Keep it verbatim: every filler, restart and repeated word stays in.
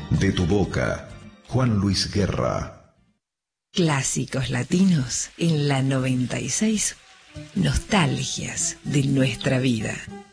De tu boca, Juan Luis Guerra. Clásicos latinos en la noventa y seis. Nostalgias de nuestra vida.